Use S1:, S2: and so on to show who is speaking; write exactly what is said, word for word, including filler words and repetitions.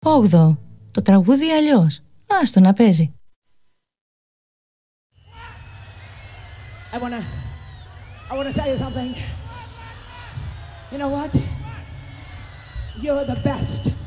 S1: Όγδοο. Το τραγούδι αλλιώς. Άστο να παίζει.
S2: I wanna, I wanna tell you something. You know what? You're the best.